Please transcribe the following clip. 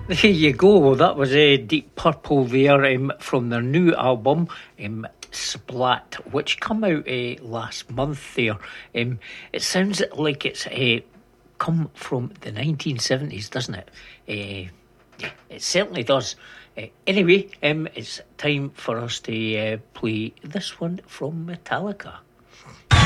There you go. That was a Deep Purple there from their new album, Splat, which come out last month there. It sounds like it's come from the 1970s, doesn't it? Yeah, it certainly does. Anyway, it's time for us to play this one from Metallica.